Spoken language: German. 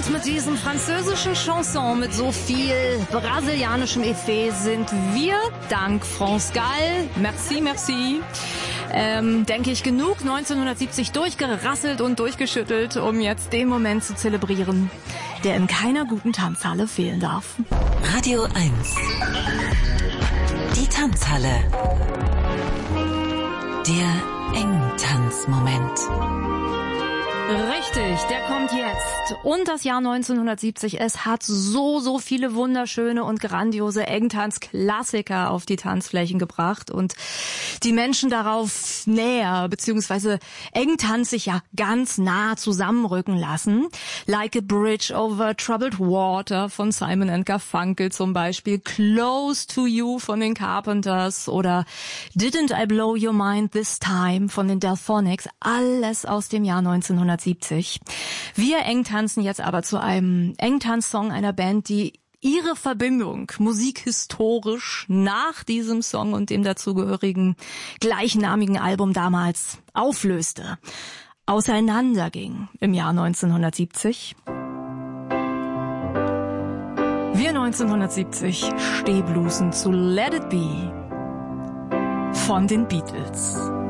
Und mit diesem französischen Chanson mit so viel brasilianischem Effet sind wir, dank France Gall, merci, denke ich, genug 1970 durchgerasselt und durchgeschüttelt, um jetzt den Moment zu zelebrieren, der in keiner guten Tanzhalle fehlen darf. Radio 1. Die Tanzhalle. Der Engtanzmoment. Richtig, der kommt jetzt. Und das Jahr 1970, es hat so viele wunderschöne und grandiose Engtanz-Klassiker auf die Tanzflächen gebracht und die Menschen darauf näher, beziehungsweise engtanzig ja ganz nah zusammenrücken lassen. Like a Bridge over Troubled Water von Simon & Garfunkel zum Beispiel, Close to You von den Carpenters oder Didn't I Blow Your Mind This Time von den Delphonics, alles aus dem Jahr 1970. Wir engtanzen jetzt aber zu einem Engtanz-Song einer Band, die ihre Verbindung musikhistorisch nach diesem Song und dem dazugehörigen gleichnamigen Album damals auflöste, auseinanderging im Jahr 1970. Wir 1970 stehblusen zu Let It Be von den Beatles.